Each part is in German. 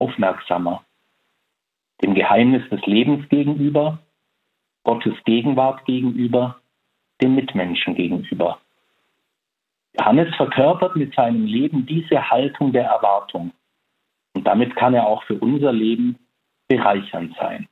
aufmerksamer. Dem Geheimnis des Lebens gegenüber, Gottes Gegenwart gegenüber, den Mitmenschen gegenüber. Johannes verkörpert mit seinem Leben diese Haltung der Erwartung. Und damit kann er auch für unser Leben bereichernd sein.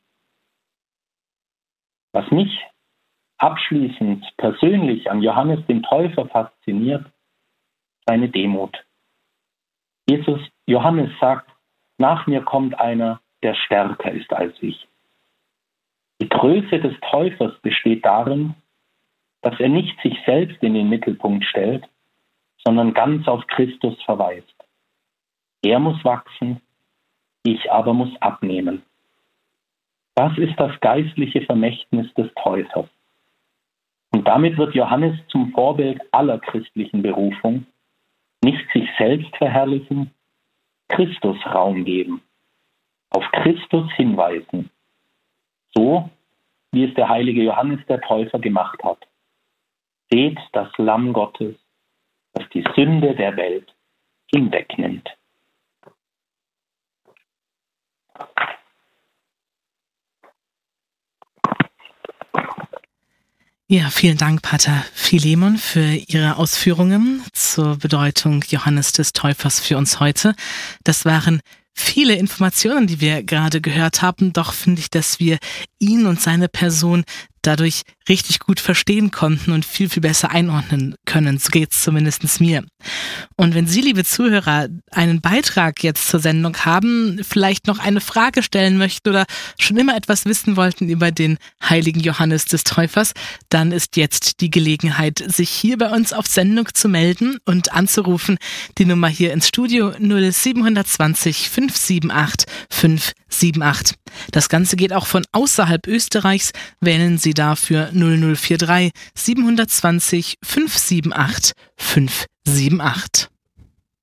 Was mich abschließend persönlich an Johannes dem Täufer fasziniert, seine Demut. Johannes sagt, nach mir kommt einer, der stärker ist als ich. Die Größe des Täufers besteht darin, dass er nicht sich selbst in den Mittelpunkt stellt, sondern ganz auf Christus verweist. Er muss wachsen, ich aber muss abnehmen. Das ist das geistliche Vermächtnis des Täufers. Und damit wird Johannes zum Vorbild aller christlichen Berufung, nicht sich selbst verherrlichen, Christus Raum geben, auf Christus hinweisen, so wie es der heilige Johannes der Täufer gemacht hat. Seht das Lamm Gottes, das die Sünde der Welt hinwegnimmt. Ja, vielen Dank, Pater Philemon, für Ihre Ausführungen zur Bedeutung Johannes des Täufers für uns heute. Das waren viele Informationen, die wir gerade gehört haben, doch finde ich, dass wir ihn und seine Person dadurch richtig gut verstehen konnten und viel, viel besser einordnen können. So geht's zumindest mir. Und wenn Sie, liebe Zuhörer, einen Beitrag jetzt zur Sendung haben, vielleicht noch eine Frage stellen möchten oder schon immer etwas wissen wollten über den heiligen Johannes des Täufers, dann ist jetzt die Gelegenheit, sich hier bei uns auf Sendung zu melden und anzurufen. Die Nummer hier ins Studio 0720 578 578. Das Ganze geht auch von außerhalb Österreichs. Wählen Sie dafür 0043 720 578 578.